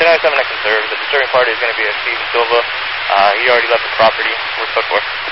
29-7 at Conserve. The disturbing party is going to be a Steve Silva. He already left the property. We're code 4.